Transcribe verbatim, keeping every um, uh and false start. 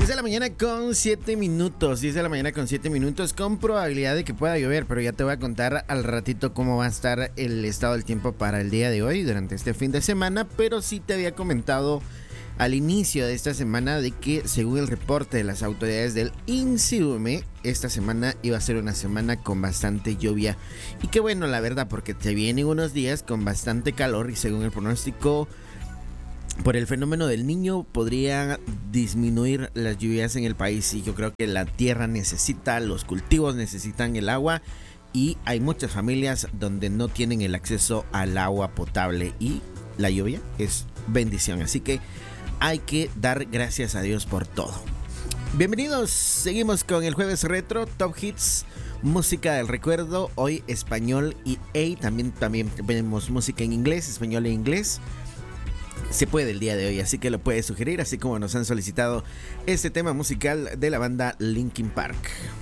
de la mañana con siete minutos, diez de la mañana con siete minutos, con probabilidad de que pueda llover, pero ya te voy a contar al ratito cómo va a estar el estado del tiempo para el día de hoy, durante este fin de semana. Pero sí te había comentado al inicio de esta semana de que, según el reporte de las autoridades del INSIUME, esta semana iba a ser una semana con bastante lluvia. Y qué bueno, la verdad, porque te vienen unos días con bastante calor y según el pronóstico, por el fenómeno del Niño podría disminuir las lluvias en el país. Y yo creo que la tierra necesita, los cultivos necesitan el agua, y hay muchas familias donde no tienen el acceso al agua potable, y la lluvia es bendición, así que hay que dar gracias a Dios por todo. Bienvenidos, seguimos con el Jueves Retro, Top Hits, música del recuerdo, hoy español y hey, también, también tenemos música en inglés, español e inglés. Se puede el día de hoy, así que lo puedes sugerir, así como nos han solicitado este tema musical de la banda Linkin Park.